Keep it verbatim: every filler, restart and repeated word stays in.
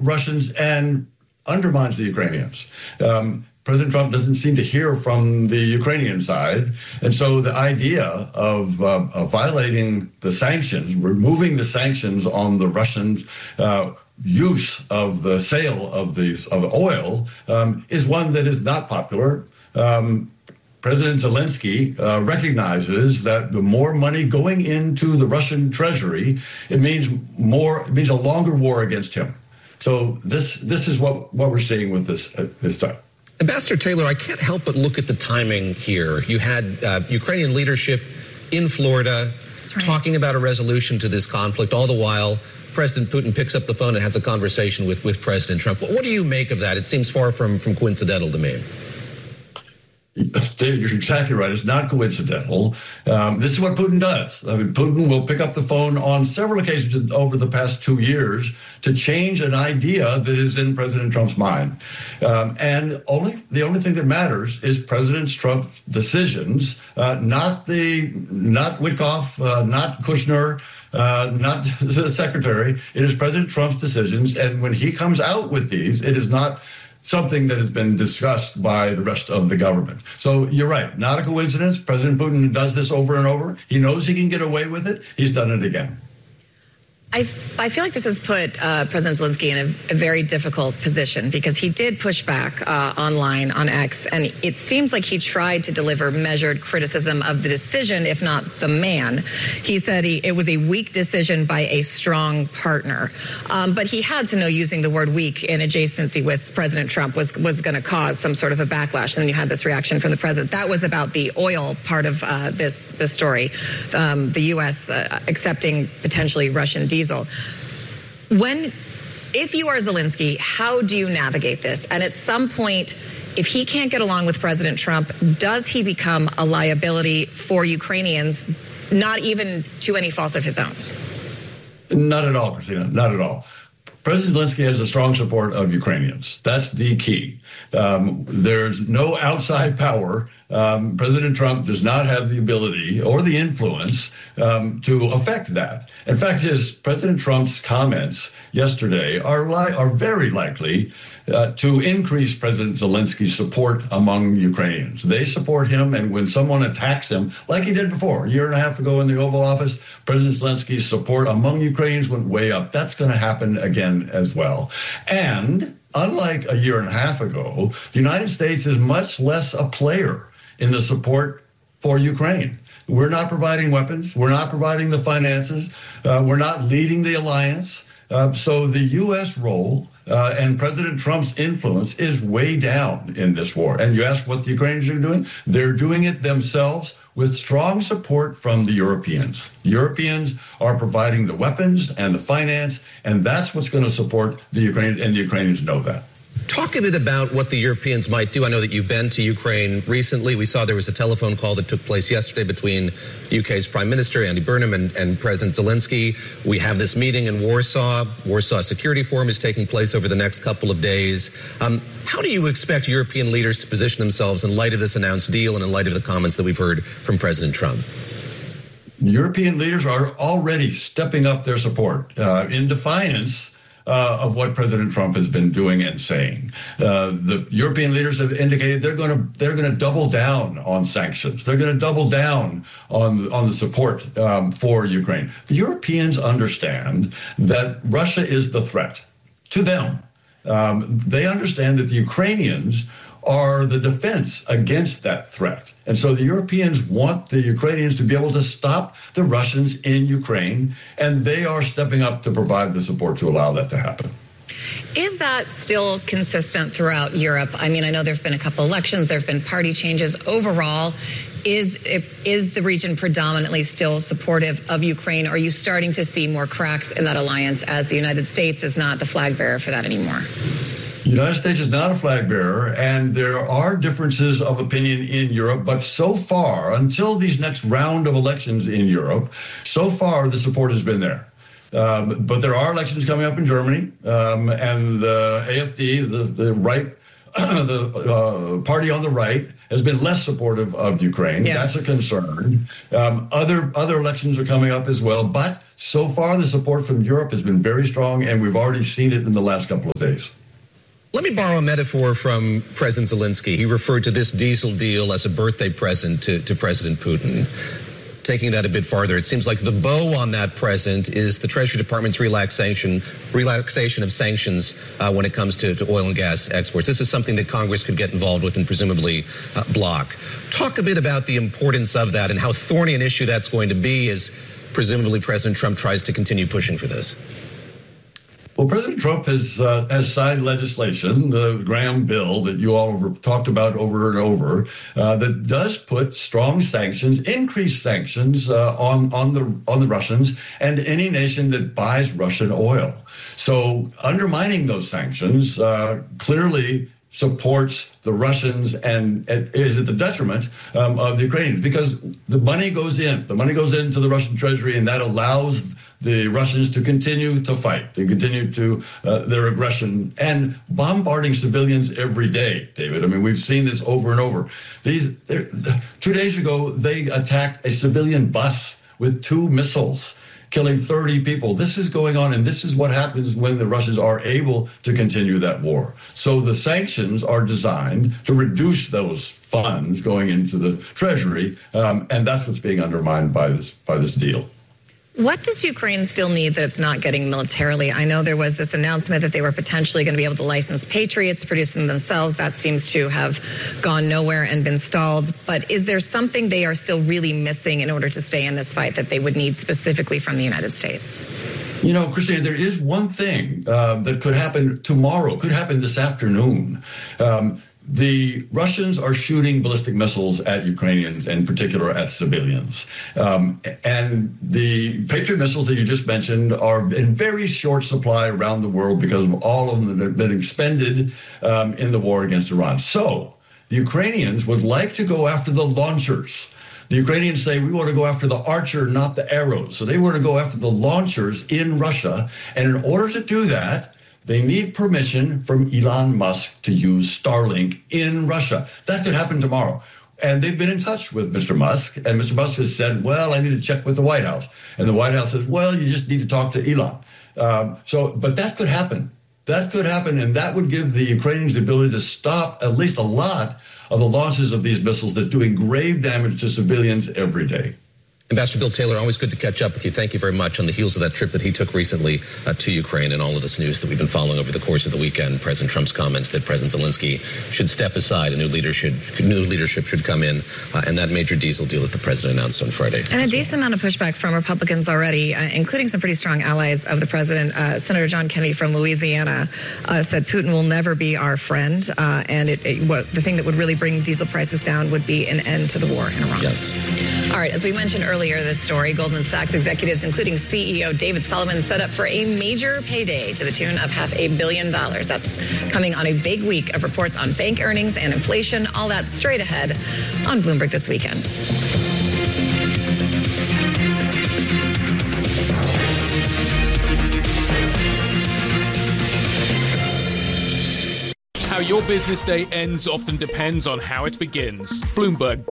Russians and undermines the Ukrainians. Um, President Trump doesn't seem to hear from the Ukrainian side. And so the idea of, uh, of violating the sanctions, removing the sanctions on the Russians' uh, use of the sale of these of oil um, is one that is not popular. Um, President Zelensky uh, recognizes that the more money going into the Russian treasury, it means more. It means a longer war against him. So this this is what, what we're seeing with this uh, this time. Ambassador Taylor, I can't help but look at the timing here. You had uh, Ukrainian leadership in Florida right. talking about a resolution to this conflict. All the while, President Putin picks up the phone and has a conversation with, with President Trump. What, what do you make of that? It seems far from, from coincidental to me. David, you're exactly right. It's not coincidental. Um, this is what Putin does. I mean, Putin will pick up the phone on several occasions over the past two years to change an idea that is in President Trump's mind. Um, and only the only thing that matters is President Trump's decisions, uh, not the not Witkoff, uh, not Kushner, uh, not the secretary. It is President Trump's decisions. And when he comes out with these, it is not something that has been discussed by the rest of the government. So you're right, not a coincidence. President Putin does this over and over. He knows he can get away with it. He's done it again. I, I feel like this has put uh, President Zelensky in a, a very difficult position because he did push back uh, online on X, and it seems like he tried to deliver measured criticism of the decision, if not the man. He said he, it was a weak decision by a strong partner. Um, but he had to know using the word weak in adjacency with President Trump was, was going to cause some sort of a backlash. And then you had this reaction from the president. That was about the oil part of uh, this, this story, um, the U S uh, accepting potentially Russian diesel. When, if you are Zelensky, how do you navigate this? And at some point, if he can't get along with President Trump, does he become a liability for Ukrainians, not even to any fault of his own? Not at all, Christina, not at all. President Zelensky has the strong support of Ukrainians. That's the key. Um, there's no outside power. Um, President Trump does not have the ability or the influence um, to affect that. In fact, his President Trump's comments yesterday are li- are very likely uh, to increase President Zelensky's support among Ukrainians. They support him, and when someone attacks him, like he did before, a year and a half ago in the Oval Office, President Zelensky's support among Ukrainians went way up. That's going to happen again as well. And unlike a year and a half ago, the United States is much less a player in the support for Ukraine. We're not providing weapons. We're not providing the finances. Uh, we're not leading the alliance. Uh, so the U S role uh, and President Trump's influence is way down in this war. And you ask what the Ukrainians are doing? They're doing it themselves with strong support from the Europeans. The Europeans are providing the weapons and the finance, and that's what's going to support the Ukrainians, and the Ukrainians know that. Talk a bit about what the Europeans might do. I know that you've been to Ukraine recently. We saw there was a telephone call that took place yesterday between the U K's Prime Minister, Andy Burnham, and, and President Zelensky. We have this meeting in Warsaw. Warsaw Security Forum is taking place over the next couple of days. Um, how do you expect European leaders to position themselves in light of this announced deal and in light of the comments that we've heard from President Trump? European leaders are already stepping up their support uh, in defiance Uh, of what President Trump has been doing and saying. Uh, the European leaders have indicated they're going to they're going to double down on sanctions. They're going to double down on on the support um, for Ukraine. The Europeans understand that Russia is the threat to them. Um, they understand that the Ukrainians are the defense against that threat. And so the Europeans want the Ukrainians to be able to stop the Russians in Ukraine, and they are stepping up to provide the support to allow that to happen. Is that still consistent throughout Europe? I mean, I know there have been a couple elections, there have been party changes. Overall, is is the region predominantly still supportive of Ukraine? Or are you starting to see more cracks in that alliance as the United States is not the flag bearer for that anymore? The United States is not a flag bearer, and there are differences of opinion in Europe. But so far, until these next round of elections in Europe, so far the support has been there. Um, but there are elections coming up in Germany, um, and the A F D, the, the right, the uh, party on the right, has been less supportive of Ukraine. Yeah. That's a concern. Um, other other elections are coming up as well, but So far, the support from Europe has been very strong, and we've already seen it in the last couple of days. Let me borrow a metaphor from President Zelensky. He referred to this diesel deal as a birthday present to, to President Putin. Taking that a bit farther, it seems like the bow on that present is the Treasury Department's relaxation relaxation of sanctions uh, when it comes to, to oil and gas exports. This is something that Congress could get involved with and presumably uh, block. Talk a bit about the importance of that and how thorny an issue that's going to be as presumably President Trump tries to continue pushing for this. Well, President Trump has uh, has signed legislation, the Graham bill that you all have talked about over and over, uh, that does put strong sanctions, increased sanctions uh, on on the on the Russians and any nation that buys Russian oil. So undermining those sanctions uh, clearly supports the Russians and, and is at the detriment um, of the Ukrainians, because the money goes in, the money goes into the Russian treasury, and that allows the Russians to continue to fight, to continue to uh, their aggression and bombarding civilians every day, David. I mean, we've seen this over and over. These two days ago, they attacked a civilian bus with two missiles, killing thirty people. This is going on, and this is what happens when the Russians are able to continue that war. So the sanctions are designed to reduce those funds going into the treasury, um, and that's what's being undermined by this by this deal. What does Ukraine still need that it's not getting militarily? I know there was this announcement that they were potentially going to be able to license Patriots, produce them themselves. That seems to have gone nowhere and been stalled. But is there something they are still really missing in order to stay in this fight that they would need specifically from the United States? You know, Christine, there is one thing uh, that could happen tomorrow, could happen this afternoon. Um, The Russians are shooting ballistic missiles at Ukrainians, in particular at civilians. Um, and the Patriot missiles that you just mentioned are in very short supply around the world because of all of them that have been expended um, in the war against Iran. So the Ukrainians would like to go after the launchers. The Ukrainians say, we want to go after the Archer, not the arrows. So they want to go after the launchers in Russia. And in order to do that, they need permission from Elon Musk to use Starlink in Russia. That could happen tomorrow. And they've been in touch with Mister Musk, and Mister Musk has said, well, I need to check with the White House. And the White House says, well, you just need to talk to Elon. Um, so, but that could happen. That could happen, and that would give the Ukrainians the ability to stop at least a lot of the launches of these missiles that are doing grave damage to civilians every day. Ambassador Bill Taylor, always good to catch up with you. Thank you very much on the heels of that trip that he took recently uh, to Ukraine and all of this news that we've been following over the course of the weekend. President Trump's comments that President Zelensky should step aside, a new leadership, new leadership should come in, uh, and that major diesel deal that the president announced on Friday. And a decent well. amount of pushback from Republicans already, uh, including some pretty strong allies of the president. Uh, Senator John Kennedy from Louisiana uh, said Putin will never be our friend, uh, and it, it, what, the thing that would really bring diesel prices down would be an end to the war in Iran. Yes. All right, as we mentioned earlier this story, Goldman Sachs executives, including C E O David Solomon, set up for a major payday to the tune of half a billion dollars. That's coming on a big week of reports on bank earnings and inflation. All that straight ahead on Bloomberg This Weekend. How your business day ends often depends on how it begins. Bloomberg